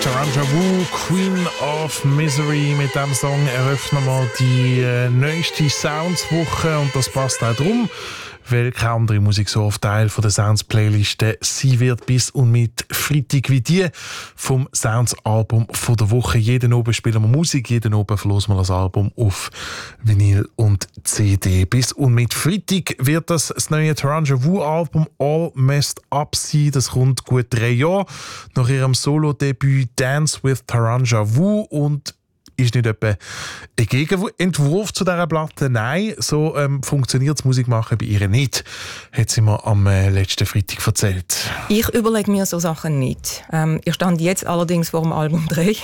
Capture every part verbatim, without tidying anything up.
Taranja Wu, Queen of Misery. Mit diesem Song eröffnen wir die äh, neueste Sounds-Woche und das passt auch drum, weil keine andere Musik so oft Teil von der Sounds-Playliste sein wird bis und mit Freitag wie die vom Sounds-Album von der Woche. Jeden Abend spielen wir Musik, jeden Abend verlosen wir das Album auf Vinyl und C D. Bis und mit Freitag wird das, das neue Taranja Wu-Album All Messed Up sein. Das kommt gut drei Jahre nach ihrem Solo-Debüt Dance with Taranja Wu und ist nicht etwa ein Gegenentwurf zu dieser Platte. Nein, so ähm, funktioniert das Musikmachen bei ihr nicht, hat sie mir am äh, letzten Freitag erzählt. Ich überlege mir so Sachen nicht. Ähm, ich stand jetzt allerdings vor dem Album drei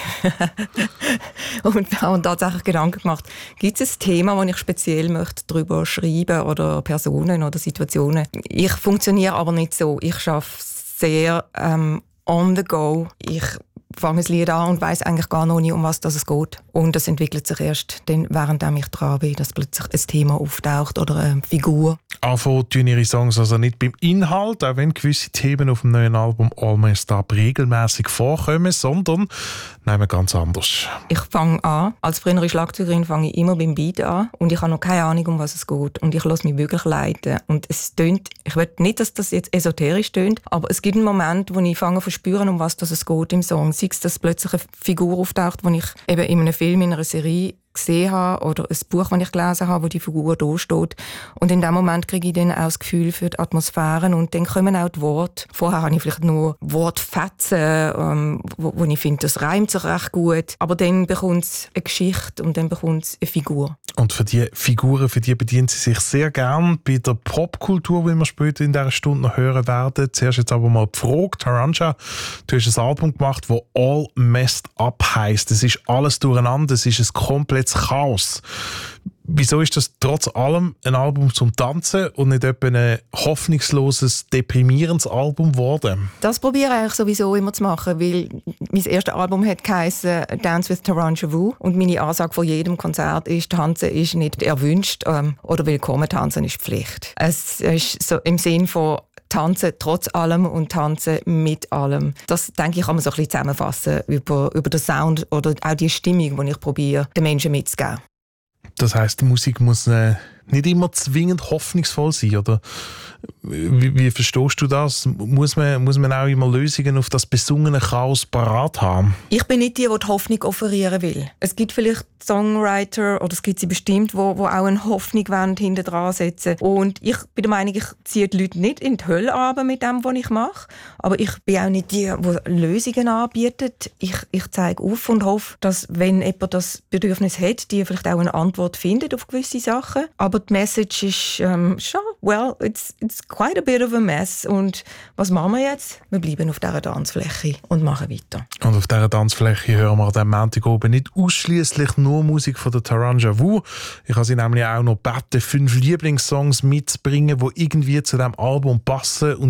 und habe tatsächlich Gedanken gemacht, gibt es ein Thema, das ich speziell möchte darüber schreiben oder Personen oder Situationen. Ich funktioniere aber nicht so. Ich arbeite sehr ähm, on the go. Ich fange ein Lied an und weiss eigentlich gar noch nicht, um was es geht. Und das entwickelt sich erst dann, während ich dran bin, dass plötzlich ein Thema auftaucht oder eine Figur. Anfangen tun ihre Songs also nicht beim Inhalt, auch wenn gewisse Themen auf dem neuen Album All Messed Up regelmäßig vorkommen, sondern nein, ganz anders. Ich fange an, als frühere Schlagzeugerin fange ich immer beim Beat an und ich habe noch keine Ahnung, um was es geht. Und ich lasse mich wirklich leiten. Und es tönt, ich will nicht, dass das jetzt esoterisch tönt, aber es gibt einen Moment, wo ich fange zu verspüren, um was es geht im Song. Sei es, dass plötzlich eine Figur auftaucht, die ich eben in einem Film, in einer Serie gesehen habe oder ein Buch, das ich gelesen habe, wo die Figur da steht. Und in dem Moment kriege ich dann auch das Gefühl für die Atmosphären und dann kommen auch die Worte. Vorher habe ich vielleicht nur Wortfetzen, ähm, wo, wo ich finde, das reimt sich recht gut. Aber dann bekommt es eine Geschichte und dann bekommt es eine Figur. Und für die Figuren, für die bedient sie sich sehr gern bei der Popkultur, wie wir später in dieser Stunde noch hören werden. Zuerst jetzt aber mal die Frage, Taranja, du hast ein Album gemacht, das All Messed Up heisst. Es ist alles durcheinander, es ist ein komplettes Chaos. Wieso ist das trotz allem ein Album zum Tanzen und nicht etwa ein hoffnungsloses, deprimierendes Album geworden? Das probiere ich eigentlich sowieso immer zu machen, weil mein erstes Album hat geheissen «Dance with Taranja Wu» und meine Ansage vor jedem Konzert ist, tanzen ist nicht erwünscht ähm, oder willkommen, tanzen ist Pflicht. Es ist so im Sinn von tanzen trotz allem und tanzen mit allem. Das, denke ich, kann man so ein bisschen zusammenfassen über, über den Sound oder auch die Stimmung, die ich probiere, den Menschen mitzugeben. Das heisst, die Musik muss äh, nicht immer zwingend hoffnungsvoll sein, oder? Wie, wie verstehst du das? Muss man, muss man auch immer Lösungen auf das besungene Chaos parat haben? Ich bin nicht die, die die Hoffnung offerieren will. Es gibt vielleicht Songwriter, oder es gibt sie bestimmt, die wo, wo auch eine Hoffnung hinten dran setzen. Und ich bin der Meinung, ich ziehe die Leute nicht in die Hölle runter mit dem, was ich mache. Aber ich bin auch nicht die, die Lösungen anbietet. Ich, ich zeige auf und hoffe, dass, wenn jemand das Bedürfnis hat, die vielleicht auch eine Antwort findet auf gewisse Sachen. Aber die Message ist ähm, schon, well, it's, it's quite a bit of a mess. Und was machen wir jetzt? Wir bleiben auf dieser Tanzfläche und machen weiter. Und auf dieser Tanzfläche hören wir am Montag oben nicht ausschliesslich nur Musik von der Taranja Wu. Ich habe sie nämlich auch noch gebeten, fünf Lieblingssongs mitzubringen, die irgendwie zu diesem Album passen. Und